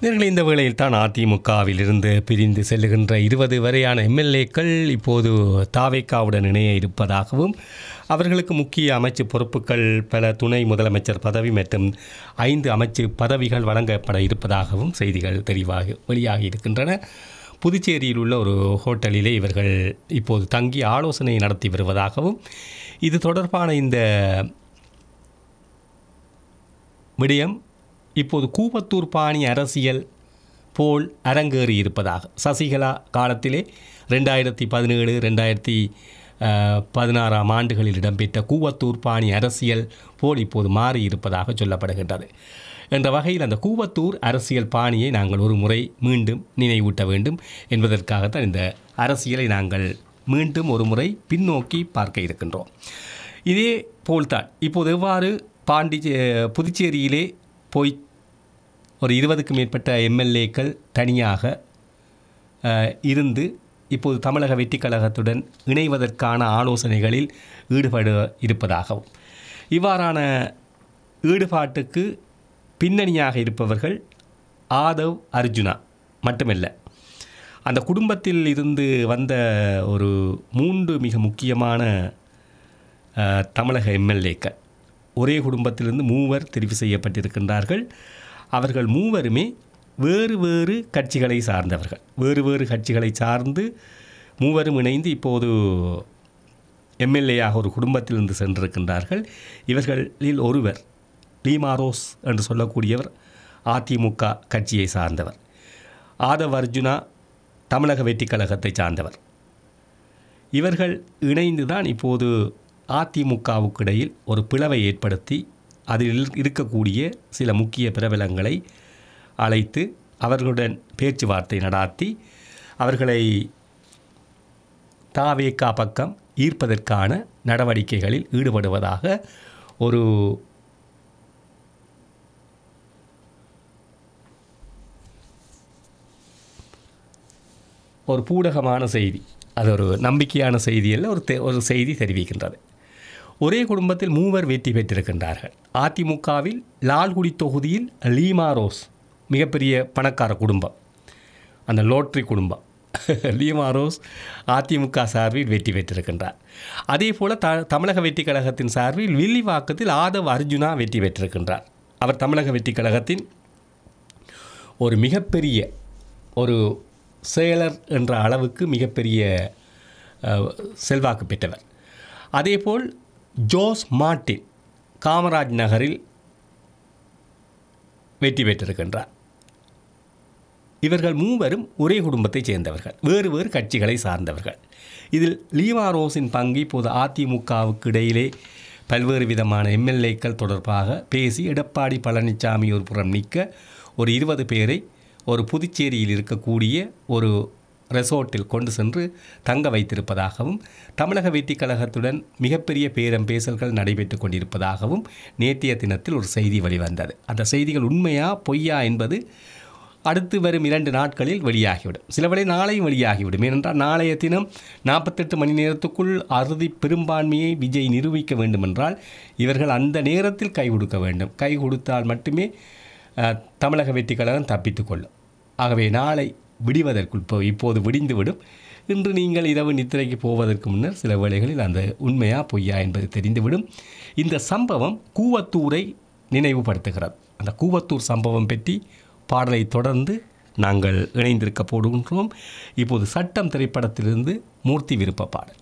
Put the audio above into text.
நேயர்களே, இந்த வேளையில் தான் அதிமுகவிலிருந்து பிரிந்து செல்லுகின்ற 20 வரையான எம்எல்ஏக்கள் இப்போது தாவேகாவுடன் இணைய இருப்பதாகவும், அவர்களுக்கு முக்கிய அமைச்சு பொறுப்புகள், பல துணை முதலமைச்சர் பதவி மற்றும் 5 அமைச்சு பதவிகள் வழங்கப்பட இருப்பதாகவும் செய்திகள் வெளியாகி இருக்கின்றன. புதுச்சேரியில் உள்ள ஒரு ஹோட்டலிலே இவர்கள் இப்போது தங்கி ஆலோசனை நடத்தி வருவதாகவும், இது தொடர்பான இந்த விடயம் இப்போது கூவத்தூர் பாணி அரசியல் போல் அரங்கேறி இருப்பதாக, சசிகலா காலத்திலே 2017 2016 ஆண்டுகளில் இடம்பெற்ற கூவத்தூர் பாணி அரசியல் போல் இப்போது மாறி இருப்பதாக சொல்லப்படுகின்றது. என்ற வகையில் அந்த கூவத்தூர் அரசியல் பாணியை நாங்கள் ஒரு முறை மீண்டும் நினைவூட்ட வேண்டும் என்பதற்காகத்தான் இந்த அரசியலை நாங்கள் மீண்டும் ஒரு முறை பின்னோக்கி பார்க்க இருக்கின்றோம். இதே போல்தான் இப்போது எவ்வாறு புதுச்சேரியிலே போய் ஒரு 20க்கும் மேற்பட்ட எம்எல்ஏக்கள் தனியாக இருந்து இப்போது தமிழக வெற்றிக் கழகத்துடன் இணைவதற்கான ஆலோசனைகளில் ஈடுபட இருப்பதாகவும், இவ்வாறான ஈடுபாட்டுக்கு பின்னணியாக இருப்பவர்கள் ஆதவ் அர்ஜுனா மட்டுமல்ல, அந்த குடும்பத்தில் இருந்து வந்த ஒரு 3 மிக முக்கியமான தமிழக எம்எல்ஏக்கள், ஒரே குடும்பத்திலிருந்து 3 தெரிவு செய்யப்பட்டிருக்கின்றார்கள். அவர்கள் 3மே வேறு வேறு கட்சிகளை சார்ந்தவர்கள். வேறு கட்சிகளை சார்ந்து 3 இணைந்து இப்போது எம்எல்ஏயாக ஒரு குடும்பத்திலிருந்து சென்றிருக்கின்றார்கள். இவர்களில் ஒருவர் லீமாரோஸ் என்று சொல்லக்கூடியவர் அதிமுக கட்சியை சார்ந்தவர். ஆதவ் அர்ஜுனா தமிழக வெற்றிக் கழகத்தை சார்ந்தவர். இவர்கள் இணைந்து தான் இப்போது அதிமுகவுக்கு இடையில் ஒரு பிளவை ஏற்படுத்தி அதில் இருக்கக்கூடிய சில முக்கிய பிரபலங்களை அழைத்து அவர்களுடன் பேச்சுவார்த்தை நடாத்தி அவர்களை தாவேகா பக்கம் ஈர்ப்பதற்கான நடவடிக்கைகளில் ஈடுபடுவதாக ஒரு பூடகமான செய்தி, அது ஒரு நம்பிக்கையான செய்தி அல்ல, ஒரு செய்தி தெரிவிக்கின்றது. ஒரே குடும்பத்தில் 3 வெற்றி பெற்றிருக்கின்றார்கள். அதிமுகவில் லால்குடி தொகுதியில் லீமாரோஸ் மிகப்பெரிய பணக்கார குடும்பம், அந்த லோட்ரி குடும்பம். லீமாரோஸ் அதிமுக சார்பில் வெற்றி பெற்றிருக்கின்றார். அதே போல் தமிழக வெற்றிக் கழகத்தின் சார்பில் வில்லிவாக்கத்தில் ஆதவ் அர்ஜுனா வெற்றி பெற்றிருக்கின்றார். அவர் தமிழக வெற்றிக் கழகத்தின் ஒரு மிகப்பெரிய ஒரு செயலர் என்ற அளவுக்கு மிகப்பெரிய செல்வாக்கு பெற்றவர். அதேபோல் ஜோஸ் மார்ட்டின் காமராஜ் நகரில் வெற்றி பெற்றிருக்கின்றார். இவர்கள் 3 ஒரே குடும்பத்தைச் சேர்ந்தவர்கள், வேறு கட்சிகளை சார்ந்தவர்கள். இதில் லீமாரோஸின் பங்கு இப்போது அதிமுகவுக்கு இடையிலே பல்வேறு விதமான எம்எல்ஏக்கள் தொடர்பாக பேசி எடப்பாடி பழனிசாமி ஒரு புறம் நிற்க ஒரு 20 பேரை ஒரு புதுச்சேரியில் இருக்கக்கூடிய ஒரு ரெசார்ட்டில் கொண்டு சென்று தங்க வைத்திருப்பதாகவும், தமிழக வெற்றிக் கழகத்துடன் மிகப்பெரிய பேரம்பேசல்கள் நடைபெற்று கொண்டிருப்பதாகவும் நேற்றைய தினத்தில் ஒரு செய்தி வெளிவந்தது. அந்த செய்திகள் உண்மையா பொய்யா என்பது அடுத்து வரும் 2 நாட்களில் வெளியாகிவிடும். சிலவேளை நாளையும் வெளியாகிவிடும். ஏனென்றால் நாளைய தினம் 48 மணி நேரத்துக்குள் அறுதி பெரும்பான்மையை விஜய் நிரூபிக்க வேண்டுமென்றால் இவர்கள் அந்த நேரத்தில் கை கொடுக்க வேண்டும். கை கொடுத்தால் மட்டுமே தமிழக வெற்றிக் கழகம் தப்பித்து கொள்ளும். ஆகவே நாளை விடுவதற்குள் இப்போது விடிந்துவிடும். இன்று நீங்கள் இரவு நித்திரைக்கு போவதற்கு முன்னர் சில வேளைகளில் அந்த உண்மையா பொய்யா என்பது தெரிந்துவிடும். இந்த சம்பவம் கூவத்தூரை நினைவுபடுத்துகிறது. அந்த கூவத்தூர் சம்பவம் பற்றி பாடலை தொடர்ந்து நாங்கள் இணைந்திருக்க போடுகின்றோம். இப்போது சட்டம் திரைப்படத்திலிருந்து மூர்த்தி விருப்ப பாடல்.